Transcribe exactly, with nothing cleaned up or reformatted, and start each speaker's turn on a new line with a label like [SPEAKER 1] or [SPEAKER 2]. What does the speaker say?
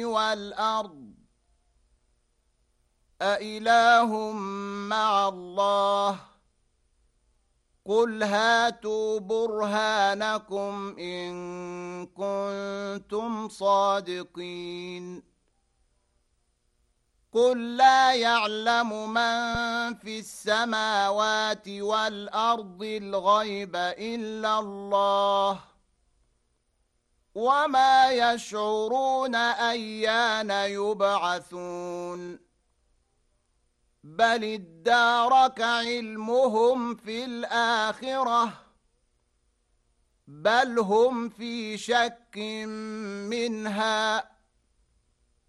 [SPEAKER 1] والأرض أإله مع الله قل هاتوا برهانكم إن كنتم صادقين قل لا يعلم من في السماوات والأرض الغيب إلا الله وما يشعرون أيان يبعثون بل ادارك علمهم في الآخرة بل هم في شك منها